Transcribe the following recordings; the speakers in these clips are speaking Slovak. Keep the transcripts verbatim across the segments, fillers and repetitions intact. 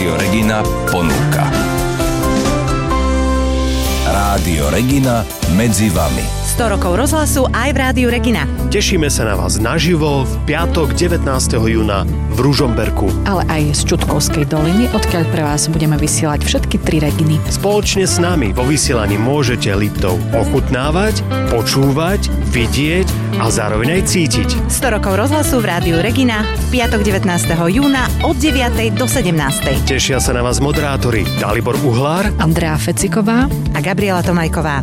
Rádio Regina ponúka. Rádio Regina medzi vami. sto rokov rozhlasu aj v Rádiu Regina. Tešíme sa na vás naživo v piatok devätnásteho júna v Ružomberku. Ale aj z Čutkovskej doliny, odkiaľ pre vás budeme vysielať všetky tri Reginy. Spoločne s nami vo vysielaní môžete Liptov ochutnávať, počúvať, vidieť a zároveň aj cítiť. sto rokov rozhlasu v Rádiu Regina v piatok devätnásteho júna od deviatej do sedemnástej. Tešia sa na vás moderátori Dalibor Uhlár, Andrea Feciková a Gabriela Tomajková.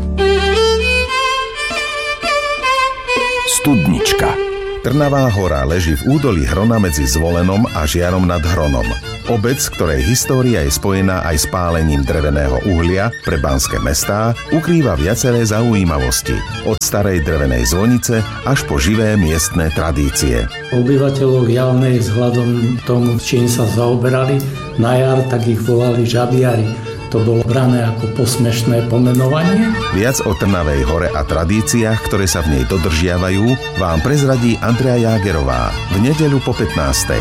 Studnička. Trnavá hora leží v údolí Hrona medzi Zvolenom a Žiarom nad Hronom. Obec, ktorej história je spojená aj s pálením dreveného uhlia pre banské mestá, ukrýva viaceré zaujímavosti. Od starej drevenej zvonice až po živé miestne tradície. Obyvateľov Javnej vzhľadom tomu, čím sa zaoberali, na jar tak ich volali žabiari. To bolo brané ako posmešné pomenovanie. Viac o Trnavej hore a tradíciách, ktoré sa v nej dodržiavajú, vám prezradí Andrea Jágerová v nedeľu po pätnástej.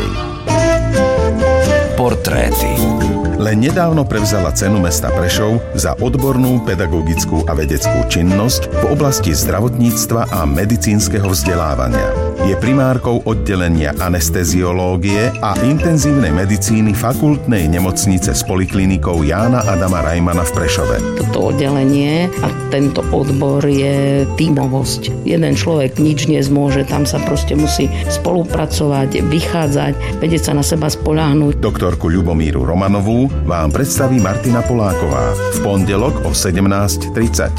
Portréty. Len nedávno prevzala cenu mesta Prešov za odbornú pedagogickú a vedeckú činnosť v oblasti zdravotníctva a medicínskeho vzdelávania. Je primárkou oddelenia anesteziológie a intenzívnej medicíny fakultnej nemocnice s poliklinikou Jána Adama Rajmana v Prešove. Toto oddelenie a tento odbor je tímovosť. Jeden človek nič nezmôže, tam sa proste musí spolupracovať, vychádzať, vedieť sa na seba spoľahnúť. Doktorku Ľubomíru Romanovú vám predstaví Martina Poláková v pondelok o sedemnásť tridsať.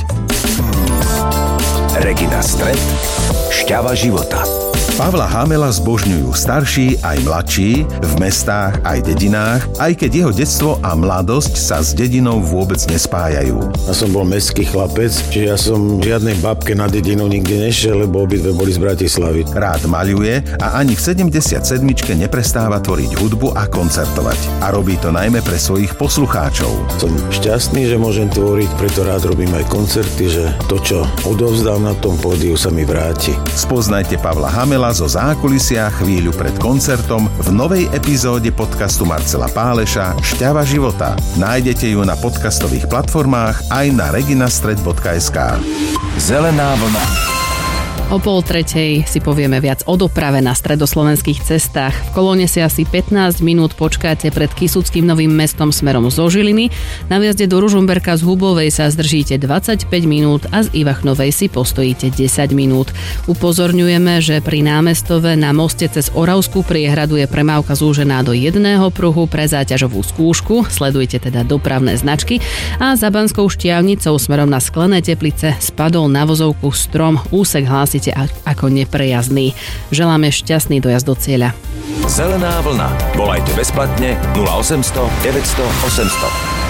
Regina Stred. Šťava života. Pavla Hamela zbožňujú starší aj mladší, v mestách aj dedinách, aj keď jeho detstvo a mladosť sa s dedinou vôbec nespájajú. Ja som bol mestský chlapec, čiže ja som žiadnej babke na dedinu nikdy nešiel, lebo obidve boli z Bratislavy. Rád maľuje a ani v sedemdesiatsedmičke neprestáva tvoriť hudbu a koncertovať. A robí to najmä pre svojich poslucháčov. Som šťastný, že môžem tvoriť, preto rád robím aj koncerty, že to, čo odovzdám na tom pódiu, sa mi vráti. Spoznajte Pavla Hamela zo zákulisia chvíľu pred koncertom v novej epizóde podcastu Marcela Páleša Šťava života. Nájdete ju na podcastových platformách aj na reginastred bodka es ká. Zelená vlna. O pol tretej si povieme viac o doprave na stredoslovenských cestách. V kolóne si asi pätnásť minút počkáte pred Kysuckým Novým Mestom smerom zo Žiliny. Na viazde do Ružomberka z Hubovej sa zdržíte dvadsaťpäť minút a z Ivachnovej si postojíte desať minút. Upozorňujeme, že pri námestove na moste cez Oravskú priehradu je premávka zúžená do jedného pruhu pre záťažovú skúšku. Sledujte teda dopravné značky. A za Banskou Štiavnicou smerom na Sklené Teplice spadol na vozovku strom. Úsek hlási ako neprejazdný. Želáme šťastný dojazd do cieľa. Zelená vlna. Volajte bezplatne nula osemsto deväťsto osemsto.